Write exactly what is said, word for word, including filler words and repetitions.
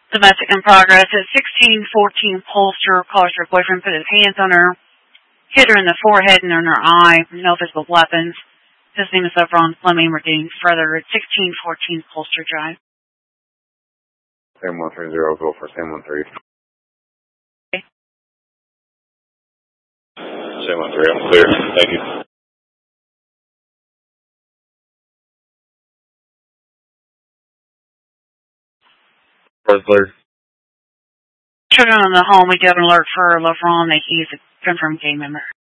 Domestic in progress at sixteen fourteen Polster. Calls your boyfriend put his hands on her, hit her in the forehead and in her eye. No visible weapons. His name is Ron Fleming. We're getting further at sixteen fourteen Polster Drive. Sam one three zero, go for Sam one three. Okay. Sam one three, I'm clear. Thank you. Clear. Children in the home, we do have an alert for LeBron that he's a confirmed gang member.